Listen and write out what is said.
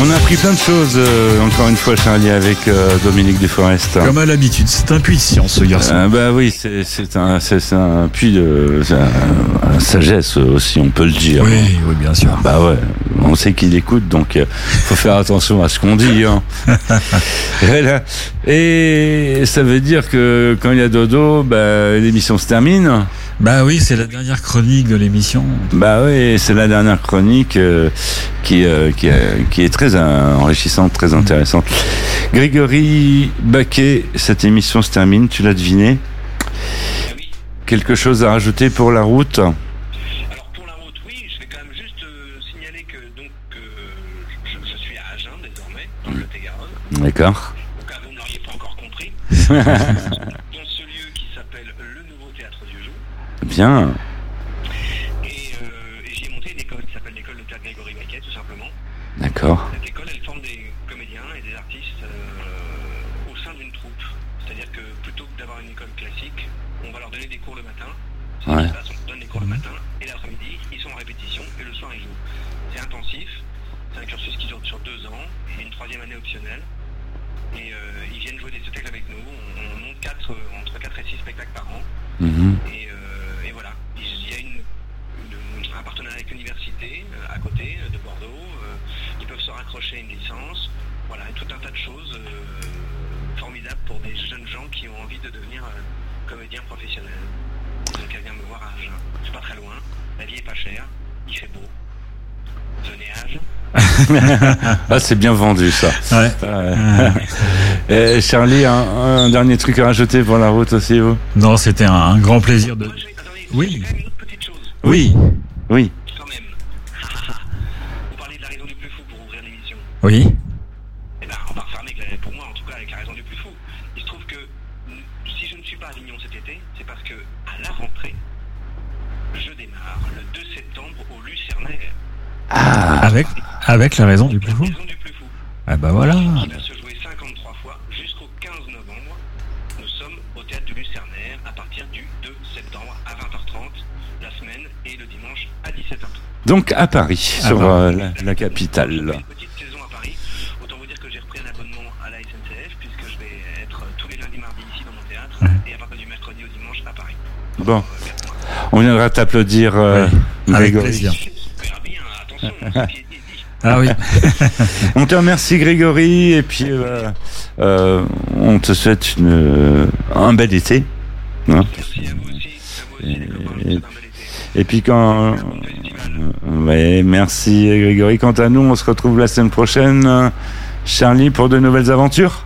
On a appris plein de choses, encore une fois, Charlie, avec Dominique Desforest. Comme à l'habitude, c'est un puits de science, ce garçon. Bah oui, c'est un puits de sagesse aussi, on peut le dire. Oui, bien sûr. Bah ouais, on sait qu'il écoute, donc faut faire attention à ce qu'on dit. Hein. Voilà. Et ça veut dire que quand il y a dodo, l'émission se termine. Bah oui, c'est la dernière chronique de l'émission. Bah oui, c'est la dernière chronique qui est très enrichissante, très intéressante. Grégory Baquet, cette émission se termine, tu l'as deviné. Oui. Quelque chose à rajouter pour la route? Alors pour la route, oui, je vais quand même juste signaler que je suis à Agen désormais, dans le Lot-et-Garonne. D'accord. Au cas où vous n'auriez pas encore compris. Dans ce lieu qui s'appelle le Nouveau Théâtre du Joux. Bien. Et j'y ai monté une école qui s'appelle l'école de théâtre Grégory Baquet, tout simplement. D'accord. Cette école, elle forme des comédiens et des artistes au sein d'une troupe. C'est-à-dire que plutôt que d'avoir une école classique, on va leur donner des cours le matin. Ouais. On leur donne des cours le matin et l'après-midi, ils sont en répétition et le soir, ils jouent. C'est intensif. C'est un cursus qui dure sur 2 ans et une 3e année optionnelle. Et ils viennent jouer des spectacles avec nous. On monte entre 4 et 6 spectacles par an. Mhm. Et voilà. Il y a un partenariat avec l'université à côté de Bordeaux. Ils peuvent se raccrocher à une licence. Voilà, et tout un tas de choses formidables pour des jeunes gens qui ont envie de devenir comédiens professionnels. Donc elle vient me voir à Agen. C'est pas très loin. La vie est pas chère. Il fait beau. Venez à Agen. Ah, c'est bien vendu ça. Ouais. Charlie, un dernier truc à rajouter pour la route aussi, vous? Non, c'était un grand plaisir de... Moi, attendez, Oui. j'ai quand même une autre petite chose. Oui. Oui. Quand même. Vous parlez de la raison du plus fou pour ouvrir l'émission. Oui. Eh ben, on va refermer pour moi, en tout cas, avec la raison du plus fou. Il se trouve que si je ne suis pas à Avignon cet été, c'est parce que à la rentrée, je démarre le 2 septembre au Lucernaire. Ah. Avec la raison du plus fou. La raison du plus fou. Ah bah voilà. Qui va se jouer 53 fois jusqu'au 15 novembre. Nous sommes au théâtre du Lucernaire à partir du 2 septembre à 20h30, la semaine et le dimanche à 17h30. Donc à Paris, Ah sur bah. la capitale. Une petite saison à Paris. Autant vous dire que j'ai repris un abonnement à la SNCF puisque je vais être tous les lundis mardis ici dans mon théâtre et à partir du mercredi au dimanche à Paris. Bon, 4 mois. on viendra t'applaudir, Avec Grégory. plaisir. On verra bien, attention, ce qui est dit. Ah oui. On te remercie, Grégory, et puis on te souhaite un bel été. Hein. Merci à vous aussi. Les copains, je vous souhaite un bel été. Et puis quand... ouais, merci, Grégory. Quant à nous, on se retrouve la semaine prochaine, Charlie, pour de nouvelles aventures.